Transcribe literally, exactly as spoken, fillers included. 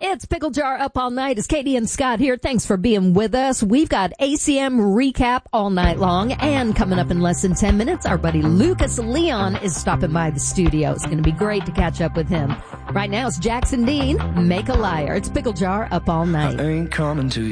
It's Pickle Jar Up All Night. It's Katie and Scott here. Thanks for being with us. We've got A C M recap all night long, and coming up in less than ten minutes, our buddy Lucas Leon is stopping by the studio. It's going to be great to catch up with him. Right now, it's Jackson Dean, Make a Liar. It's Pickle Jar Up All Night. I ain't coming to